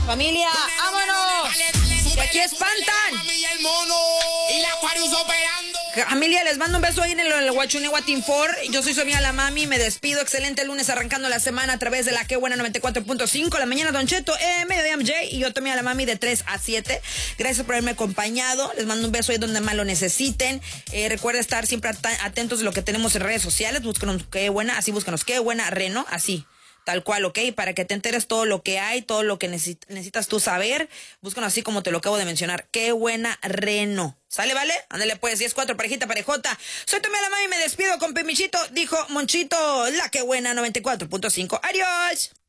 Familia, vámonos. Que aquí espantan. Familia, les mando un beso ahí en el Huachunegua Team 4. Yo soy Sofía la Mami, me despido. Excelente lunes arrancando la semana a través de la Que Buena 94.5. La mañana Don Cheto, mediodía MJ y yo Tomía la Mami de 3 a 7. Gracias por haberme acompañado. Les mando un beso ahí donde más lo necesiten. Recuerda estar siempre atentos de lo que tenemos en redes sociales. Búscanos Que Buena, así búscanos Que Buena Reno, así. Tal cual, ¿ok? Para que te enteres todo lo que hay, todo lo que necesitas tú saber. Búscanos así como te lo acabo de mencionar. Qué buena Reno. ¿Sale, vale? Ándale pues, 10-4, parejita, parejota. Soy Tomía la Mami y me despido con Pimichito. Dijo Monchito, la Que Buena 94.5. ¡Adiós!